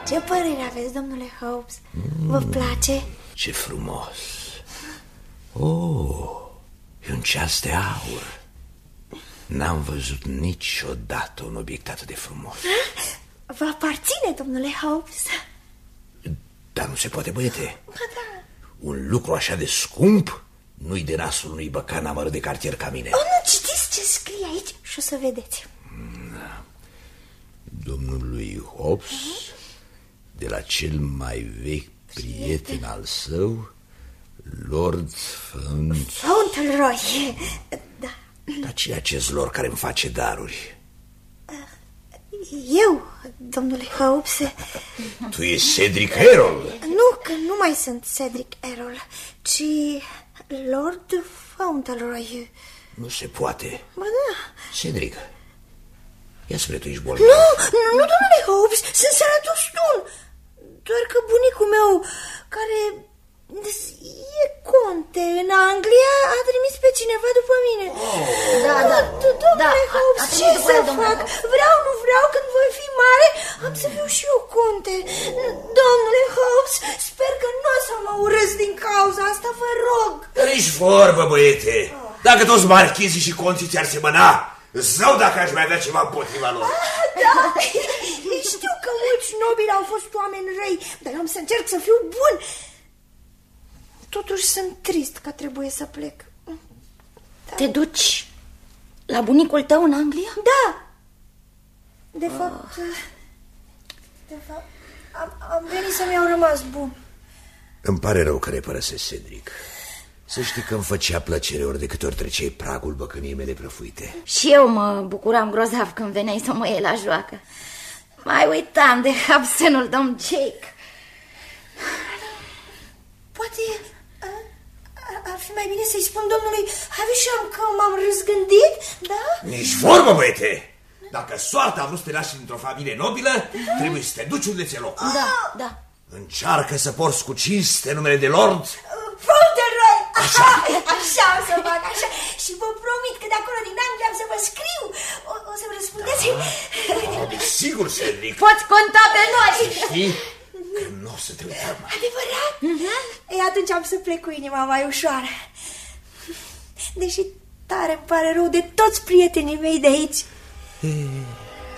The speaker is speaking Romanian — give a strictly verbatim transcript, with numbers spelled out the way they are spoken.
Ce părere aveți, domnule Hobbs? Mm. Vă place? Ce frumos! Oh, e un ceas de aur. N-am văzut niciodată un obiect atât de frumos. Vă aparține, domnule Hobbs? Dar nu se poate, băiete. Ba da. Un lucru așa de scump nu-i de nasul unui băcan amărât de cartier ca mine. O, nu, citiți ce scrie aici și o să vedeți. Da. Domnului Hobbs, de la cel mai vechi prieten al său, Lord Faunt... Fauntleroy, da. Dar ce e acest lord care îmi face daruri? Eu, domnule Hobbs. Tu ești Cedric Errol? Nu, că nu mai sunt Cedric Errol, ci Lord Fauntleroy. Nu se poate. Ba da. Cedric, ia spre tu ești bolnav. Nu, nu, nu, domnule Hobbs, sunt sănătos stun. Doar că bunicul meu, care e conte în Anglia, a trimis pe cineva după mine. Oh. Da, da, domnule Hobbs, ce să fac? Vreau, nu vreau, când voi fi mare, am să fiu și eu conte. Domnule Hobbs, sper că nu o să mă urăsc din cauza asta, vă rog. Ești vorbă, băiete. Dacă toți marchizii și conții ți-ar semăna, zău dacă aș mai avea ceva împotriva lor. Ah, da, știu că mulți nobili au fost oameni răi, dar eu am să încerc să fiu bun. Totuși sunt trist că trebuie să plec. Da. Te duci la bunicul tău în Anglia? Da. De oh. fapt, de fapt am, am venit să mi-au rămas bun. Îmi pare rău că ne părăsesc, Cedric. Să știi că îmi făcea plăcere ori de câte ori treceai pragul băcăniei mele prăfuite. Și eu mă bucuram grozav când veneai să mă iei la joacă. Mai uitam de absenul domn Jake. Poate ar fi mai bine să-i spun domnului Havisham că m-am răzgândit, da? Nici vorbă, băiete! Dacă soarta a vrut să te lași într-o familie nobilă, da, trebuie să te duci unde ți-e loc. Da, da. Încearcă să porți cu cinste numele de Lord Fauntleroy! Așa, așa o să fac, așa. Și vă promit că de acolo din Anglia am să vă scriu. O, o să-mi răspundeți? Da, desigur, Cedric. Poți conta pe noi. Știi că nu o să te uităm. Adevărat? Uh-huh. Ei, atunci am să plec cu inima mai ușoară. Deși tare îmi pare rău de toți prietenii mei de aici.